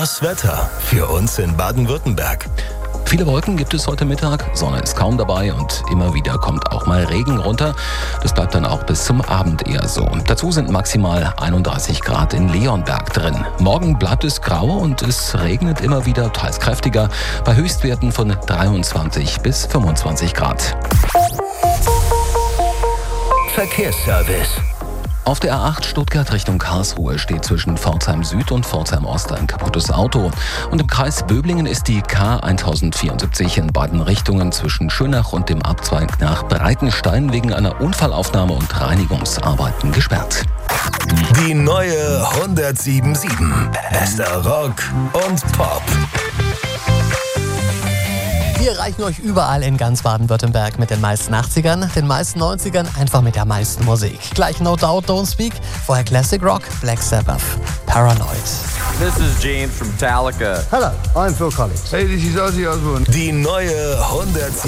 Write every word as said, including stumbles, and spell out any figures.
Das Wetter für uns in Baden-Württemberg. Viele Wolken gibt es heute Mittag, Sonne ist kaum dabei und immer wieder kommt auch mal Regen runter. Das bleibt dann auch bis zum Abend eher so. Dazu sind maximal einunddreißig Grad in Leonberg drin. Morgen bleibt es grau und es regnet immer wieder, teils kräftiger, bei Höchstwerten von dreiundzwanzig bis fünfundzwanzig Grad. Verkehrsservice. Auf der A acht Stuttgart Richtung Karlsruhe steht zwischen Pforzheim Süd und Pforzheim Ost ein kaputtes Auto. Und im Kreis Böblingen ist die K tausendvierundsiebzig in beiden Richtungen zwischen Schönach und dem Abzweig nach Breitenstein wegen einer Unfallaufnahme und Reinigungsarbeiten gesperrt. Die neue hundertsieben Komma sieben. Bester Rock und Pop. Wir erreichen euch überall in ganz Baden-Württemberg mit den meisten achtzigern, den meisten neunzigern, einfach mit der meisten Musik. Gleich No Doubt, Don't Speak, vorher Classic Rock, Black Sabbath, Paranoid. This is James from Metallica. Hello, I'm Phil Collins. Hey, this is Ozzy Osbourne. Die neue hundertsieben.